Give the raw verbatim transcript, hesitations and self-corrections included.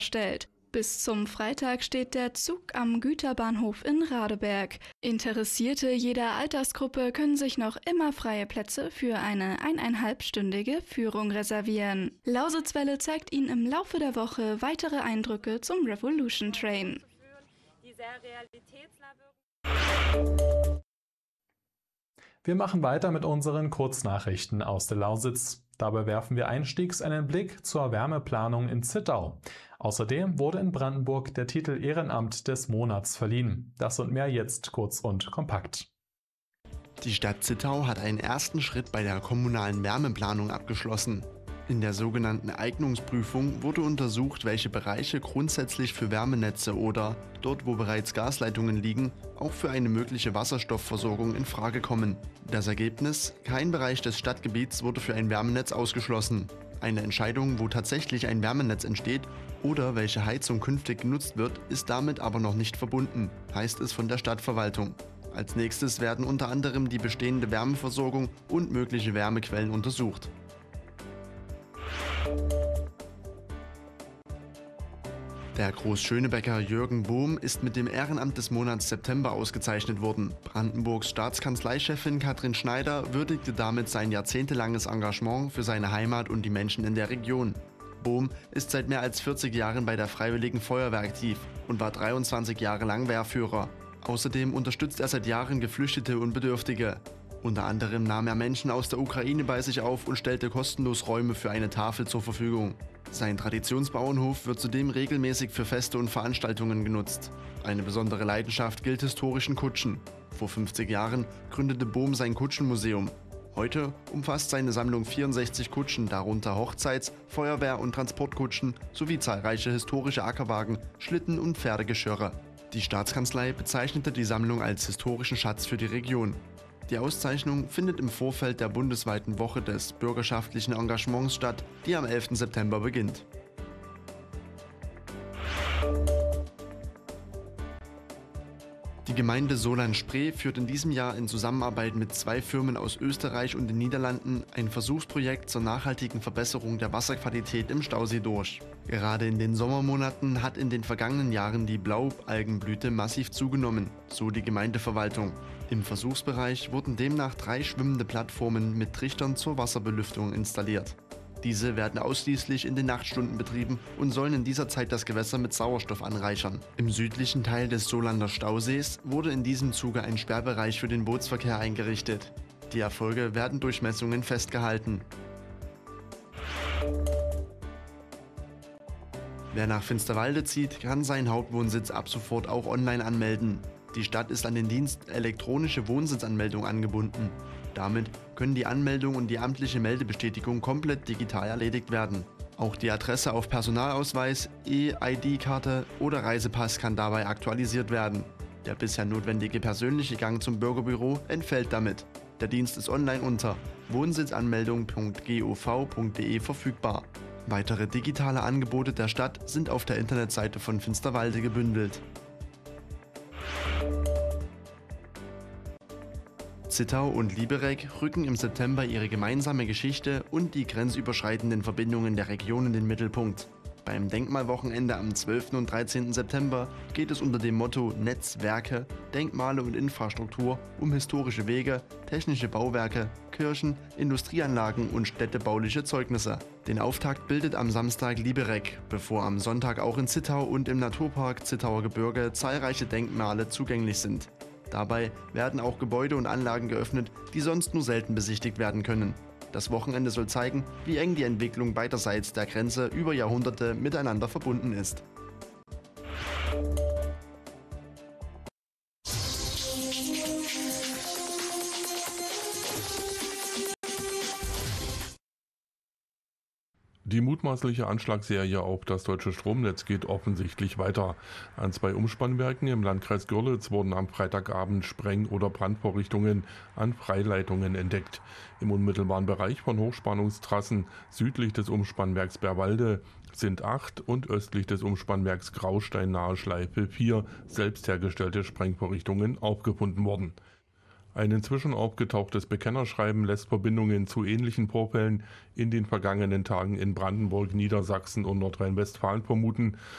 stellt. Bis zum Freitag steht der Zug am Güterbahnhof in Radeberg. Interessierte jeder Altersgruppe können sich noch immer freie Plätze für eine eineinhalbstündige Führung reservieren. Lausitzwelle zeigt Ihnen im Laufe der Woche weitere Eindrücke zum Revolution Train. Wir machen weiter mit unseren Kurznachrichten aus der Lausitz. Dabei werfen wir einstiegs einen Blick zur Wärmeplanung in Zittau. Außerdem wurde in Brandenburg der Titel Ehrenamt des Monats verliehen. Das und mehr jetzt kurz und kompakt. Die Stadt Zittau hat einen ersten Schritt bei der kommunalen Wärmeplanung abgeschlossen. In der sogenannten Eignungsprüfung wurde untersucht, welche Bereiche grundsätzlich für Wärmenetze oder, dort wo bereits Gasleitungen liegen, auch für eine mögliche Wasserstoffversorgung in Frage kommen. Das Ergebnis: Kein Bereich des Stadtgebiets wurde für ein Wärmenetz ausgeschlossen. Eine Entscheidung, wo tatsächlich ein Wärmenetz entsteht oder welche Heizung künftig genutzt wird, ist damit aber noch nicht verbunden, heißt es von der Stadtverwaltung. Als nächstes werden unter anderem die bestehende Wärmeversorgung und mögliche Wärmequellen untersucht. Der Großschönebecker Jürgen Bohm ist mit dem Ehrenamt des Monats September ausgezeichnet worden. Brandenburgs Staatskanzleichefin Katrin Schneider würdigte damit sein jahrzehntelanges Engagement für seine Heimat und die Menschen in der Region. Bohm ist seit mehr als vierzig Jahren bei der Freiwilligen Feuerwehr aktiv und war dreiundzwanzig Jahre lang Wehrführer. Außerdem unterstützt er seit Jahren Geflüchtete und Bedürftige. Unter anderem nahm er Menschen aus der Ukraine bei sich auf und stellte kostenlos Räume für eine Tafel zur Verfügung. Sein Traditionsbauernhof wird zudem regelmäßig für Feste und Veranstaltungen genutzt. Eine besondere Leidenschaft gilt historischen Kutschen. Vor fünfzig Jahren gründete Bohm sein Kutschenmuseum. Heute umfasst seine Sammlung vierundsechzig Kutschen, darunter Hochzeits-, Feuerwehr- und Transportkutschen sowie zahlreiche historische Ackerwagen, Schlitten und Pferdegeschirre. Die Staatskanzlei bezeichnete die Sammlung als historischen Schatz für die Region. Die Auszeichnung findet im Vorfeld der bundesweiten Woche des bürgerschaftlichen Engagements statt, die am elften September beginnt. Die Gemeinde Solange-Spree führt in diesem Jahr in Zusammenarbeit mit zwei Firmen aus Österreich und den Niederlanden ein Versuchsprojekt zur nachhaltigen Verbesserung der Wasserqualität im Stausee durch. Gerade in den Sommermonaten hat in den vergangenen Jahren die Blaualgenblüte massiv zugenommen, so die Gemeindeverwaltung. Im Versuchsbereich wurden demnach drei schwimmende Plattformen mit Trichtern zur Wasserbelüftung installiert. Diese werden ausschließlich in den Nachtstunden betrieben und sollen in dieser Zeit das Gewässer mit Sauerstoff anreichern. Im südlichen Teil des Solander Stausees wurde in diesem Zuge ein Sperrbereich für den Bootsverkehr eingerichtet. Die Erfolge werden durch Messungen festgehalten. Wer nach Finsterwalde zieht, kann seinen Hauptwohnsitz ab sofort auch online anmelden. Die Stadt ist an den Dienst elektronische Wohnsitzanmeldung angebunden. Damit können die Anmeldung und die amtliche Meldebestätigung komplett digital erledigt werden. Auch die Adresse auf Personalausweis, E-I D-Karte oder Reisepass kann dabei aktualisiert werden. Der bisher notwendige persönliche Gang zum Bürgerbüro entfällt damit. Der Dienst ist online unter wohnsitzanmeldung punkt gov punkt de verfügbar. Weitere digitale Angebote der Stadt sind auf der Internetseite von Finsterwalde gebündelt. Zittau und Liberec rücken im September ihre gemeinsame Geschichte und die grenzüberschreitenden Verbindungen der Region in den Mittelpunkt. Beim Denkmalwochenende am zwölften und dreizehnten September geht es unter dem Motto Netzwerke, Denkmale und Infrastruktur um historische Wege, technische Bauwerke, Kirchen, Industrieanlagen und städtebauliche Zeugnisse. Den Auftakt bildet am Samstag Liberec, bevor am Sonntag auch in Zittau und im Naturpark Zittauer Gebirge zahlreiche Denkmale zugänglich sind. Dabei werden auch Gebäude und Anlagen geöffnet, die sonst nur selten besichtigt werden können. Das Wochenende soll zeigen, wie eng die Entwicklung beiderseits der Grenze über Jahrhunderte miteinander verbunden ist. Die mutmaßliche Anschlagsserie auf das deutsche Stromnetz geht offensichtlich weiter. An zwei Umspannwerken im Landkreis Görlitz wurden am Freitagabend Spreng- oder Brandvorrichtungen an Freileitungen entdeckt. Im unmittelbaren Bereich von Hochspannungstrassen südlich des Umspannwerks Bärwalde sind acht und östlich des Umspannwerks Graustein nahe Schleife vier selbst hergestellte Sprengvorrichtungen aufgefunden worden. Ein inzwischen aufgetauchtes Bekennerschreiben lässt Verbindungen zu ähnlichen Vorfällen in den vergangenen Tagen in Brandenburg, Niedersachsen und Nordrhein-Westfalen vermuten.